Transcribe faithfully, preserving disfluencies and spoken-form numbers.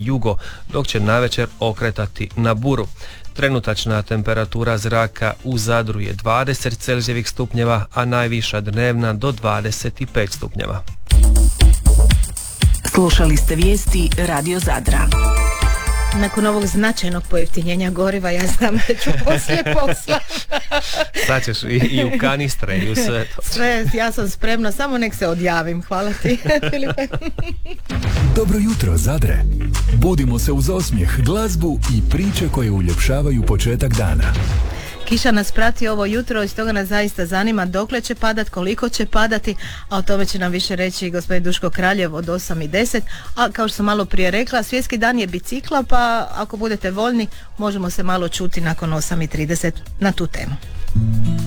jugo, dok će navečer okretati na buru. Trenutačna temperatura zraka u Zadru je dvadeset Celzijevih stupnjeva, a najviša dnevna do dvadeset pet stupnjeva. Slušali ste vijesti Radio Zadra. Nakon ovog značajnog pojeftinjenja goriva, ja znam da ću poslije posla. Sad ćeš i, i u kanistre i u sve to. Sve, ja sam spremna, samo nek se odjavim. Hvala ti, Filipe. Dobro jutro, Zadre. Budimo se uz osmijeh, glazbu i priče koje uljepšavaju početak dana. Kiša nas prati ovo jutro i stoga nas zaista zanima dokle će padat, koliko će padati, a o tome će nam više reći gospodin Duško Kraljev od osam i deset, a kao što sam malo prije rekla, svjetski dan je bicikla, pa ako budete voljni možemo se malo čuti nakon osam i trideset na tu temu.